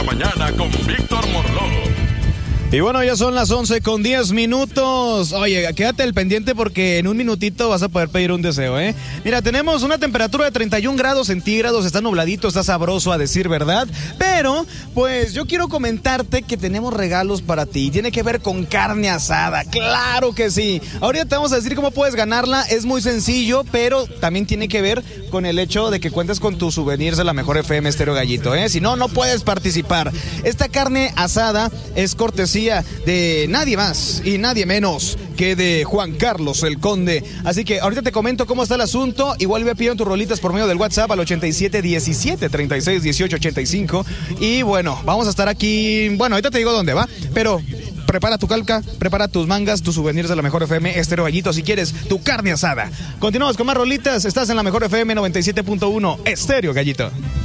Mañana con Víctor Morló. Y bueno, ya son las 11:10. Oye, quédate al pendiente porque en un minutito vas a poder pedir un deseo, ¿eh? Mira, tenemos una temperatura de 31 grados centígrados, está nubladito, está sabroso a decir verdad, pero pues yo quiero comentarte que tenemos regalos para ti. Tiene que ver con carne asada, claro que sí. Ahorita te vamos a decir cómo puedes ganarla, es muy sencillo, pero también tiene que ver con el hecho de que cuentes con tus souvenirs de la Mejor FM Estéreo Gallito, ¿eh? Si no, no puedes participar. Esta carne asada es cortesía de nadie más y nadie menos que de Juan Carlos el Conde. Así que ahorita te comento cómo está el asunto. Igual me piden tus rolitas por medio del WhatsApp al 8717-361885. Y bueno, vamos a estar aquí. Bueno, ahorita te digo dónde va, pero prepara tu calca, prepara tus mangas, tus souvenirs de la Mejor FM Estéreo Gallito si quieres tu carne asada. Continuamos con más rolitas. Estás en la Mejor FM 97.1 Estéreo Gallito.